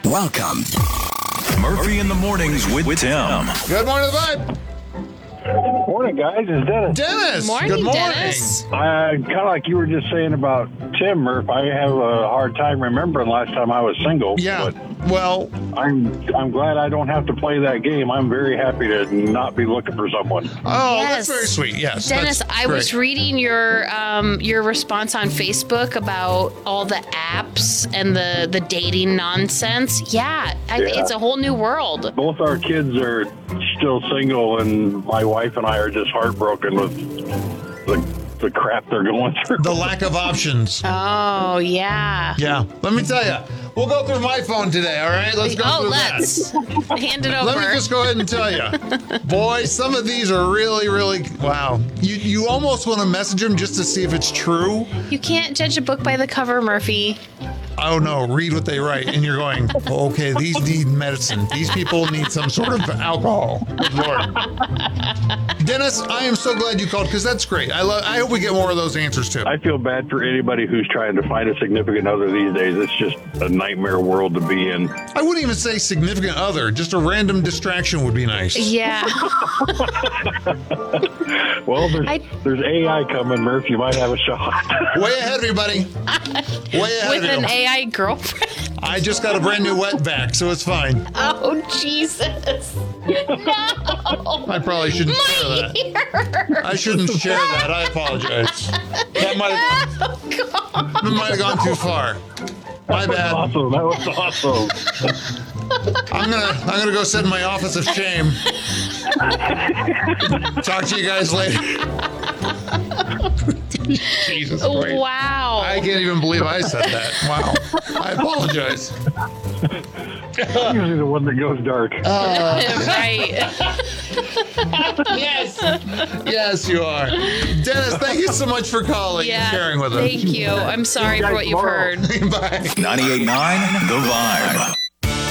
Welcome. Murphy in the Mornings with Tim. Good morning, the vibe. Morning, guys. It's Dennis. Dennis. Morning, Good morning. Dennis. Kind of like you were just saying about Tim, Murph. I have a hard time remembering last time I was single. Yeah. But Well, I'm glad I don't have to play that game. I'm very happy to not be looking for someone. oh, Yes. that's very sweet. Yes. Dennis, that's I was great. reading your response on Facebook about all the apps and the dating nonsense. Yeah, it's a whole new world. Both our kids are still single, and my wife and I are just heartbroken with the crap they're going through. The lack of options. Oh, yeah. Yeah. Let me tell you, we'll go through my phone today, all right? Let's go through let's hand it that. over. Let me just go ahead and tell you. Boy, some of these are really, really, wow. You almost want to message them just to see if it's true. You can't judge a book by the cover, Murphy. Oh, no, read what they write. And you're going, okay, these need medicine. These people need some sort of alcohol. Good Lord. Dennis, I am so glad you called because that's great. I hope we get more of those answers too. I feel bad for anybody who's trying to find a significant other these days. It's just a nightmare world to be in. I wouldn't even say significant other. Just a random distraction would be nice. Yeah. Well, there's AI coming, Murph. You might have a shot. Way ahead, everybody. Way ahead With of an you. AI girlfriend. I just got a brand new wet vac, so it's fine. Oh, Jesus. No. I probably shouldn't share My that. ear. I shouldn't share that. I apologize. That might have gone too far. My bad. Awesome. That was awesome. I'm gonna go sit in my office of shame. Talk to you guys later. Jesus Christ. Wow. I can't even believe I said that. Wow. I apologize. I'm usually the one that goes dark. Right. Yes. Yes, you are. Dennis, thank you so much for calling and sharing with us. Thank you. I'm sorry for what you've heard. Bye. 98.9 The Vibe.